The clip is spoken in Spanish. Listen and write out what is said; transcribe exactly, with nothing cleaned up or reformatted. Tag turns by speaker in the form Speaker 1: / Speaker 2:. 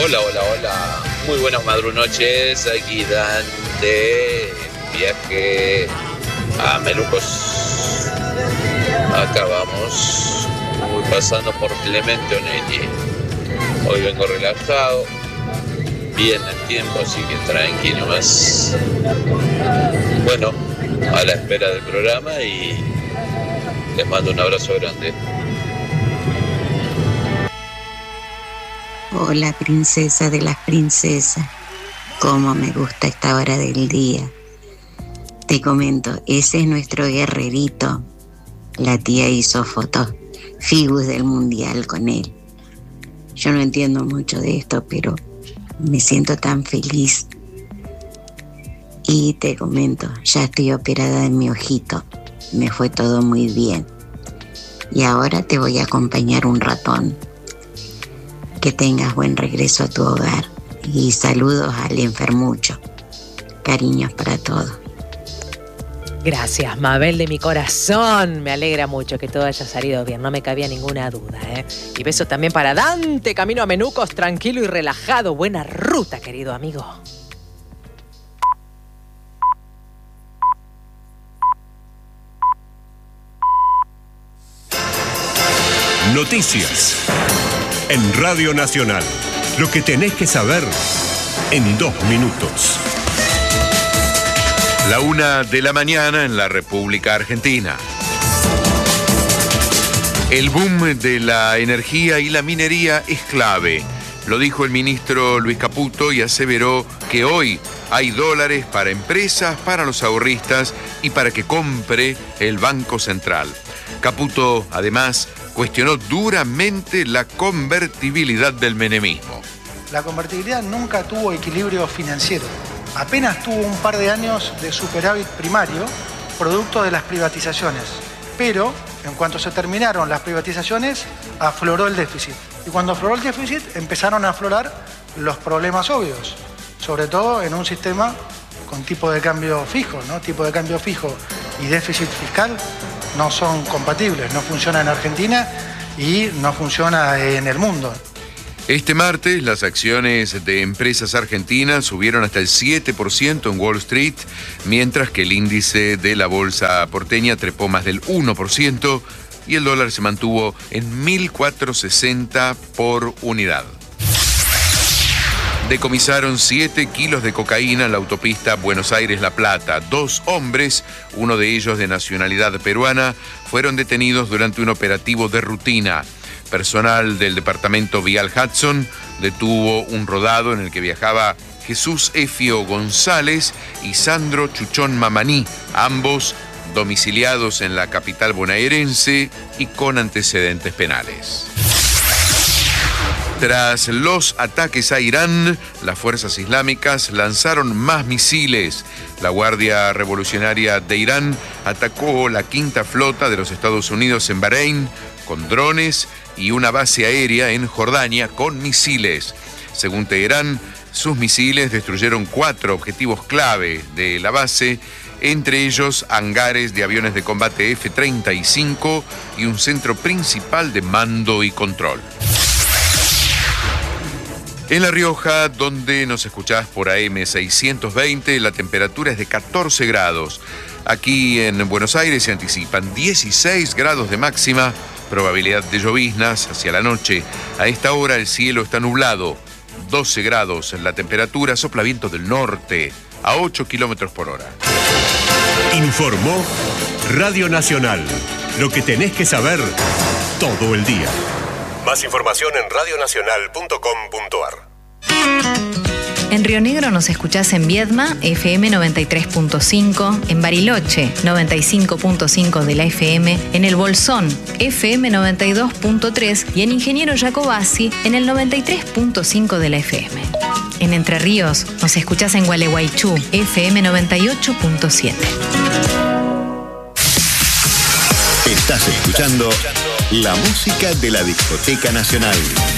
Speaker 1: Hola, hola, hola. Muy buenas madrunoches. Aquí Dan de viaje a Melucos. Acá vamos. Voy pasando por Clemente Onelli. Hoy vengo relajado. Bien el tiempo, así que tranquilo más. Bueno, a la espera del programa y les mando un abrazo grande.
Speaker 2: Hola, princesa de las princesas. Cómo me gusta esta hora del día. Te comento, ese es nuestro guerrerito. La tía hizo fotos figus del mundial con él. Yo no entiendo mucho de esto, pero me siento tan feliz. Y te comento, ya estoy operada de mi ojito. Me fue todo muy bien. Y ahora te voy a acompañar un ratón. Que tengas buen regreso a tu hogar. Y saludos al enfermucho. Cariños para todos.
Speaker 3: Gracias, Mabel de mi corazón. Me alegra mucho que todo haya salido bien. No me cabía ninguna duda, ¿eh? Y beso también para Dante, camino a Menucos, tranquilo y relajado. Buena ruta, querido amigo.
Speaker 4: Noticias en Radio Nacional. Lo que tenés que saber en dos minutos.
Speaker 5: La una de la mañana en la República Argentina. El boom de la energía y la minería es clave. Lo dijo el ministro Luis Caputo y aseveró que hoy hay dólares para empresas, para los ahorristas y para que compre el Banco Central. Caputo, además, cuestionó duramente la convertibilidad del menemismo.
Speaker 6: La convertibilidad nunca tuvo equilibrio financiero. Apenas tuvo un par de años de superávit primario, producto de las privatizaciones. Pero, en cuanto se terminaron las privatizaciones, afloró el déficit. Y cuando afloró el déficit, empezaron a aflorar los problemas obvios. Sobre todo en un sistema con tipo de cambio fijo, ¿no? Tipo de cambio fijo y déficit fiscal no son compatibles. No funciona en Argentina y no funciona en el mundo.
Speaker 5: Este martes, las acciones de empresas argentinas subieron hasta el siete por ciento en Wall Street, mientras que el índice de la bolsa porteña trepó más del uno por ciento y el dólar se mantuvo en mil cuatrocientos sesenta por unidad. Decomisaron siete kilos de cocaína en la autopista Buenos Aires-La Plata. Dos hombres, uno de ellos de nacionalidad peruana, fueron detenidos durante un operativo de rutina. Personal del departamento Vial Hudson detuvo un rodado en el que viajaba Jesús Efio González y Sandro Chuchón Mamaní, ambos domiciliados en la capital bonaerense y con antecedentes penales. Tras los ataques a Irán, las fuerzas islámicas lanzaron más misiles. La Guardia Revolucionaria de Irán atacó la quinta flota de los Estados Unidos en Bahrein con drones y una base aérea en Jordania con misiles. Según Teherán, sus misiles destruyeron cuatro objetivos clave de la base, entre ellos hangares de aviones de combate F treinta y cinco y un centro principal de mando y control. En La Rioja, donde nos escuchás por A M seiscientos veinte, la temperatura es de catorce grados. Aquí en Buenos Aires se anticipan dieciséis grados de máxima, probabilidad de lloviznas hacia la noche. A esta hora el cielo está nublado, doce grados la temperatura, sopla viento del norte a ocho kilómetros por hora.
Speaker 4: Informó Radio Nacional. Lo que tenés que saber todo el día. Más información en radio nacional punto com punto a r.
Speaker 7: En Río Negro nos escuchás en Viedma, F M noventa y tres punto cinco, en Bariloche, noventa y cinco punto cinco de la F M, en El Bolsón, F M noventa y dos punto tres y en Ingeniero Jacobasi, en el noventa y tres punto cinco de la F M. En Entre Ríos nos escuchás en Gualeguaychú, F M noventa y ocho punto siete.
Speaker 8: Estás escuchando la música de la Discoteca Nacional.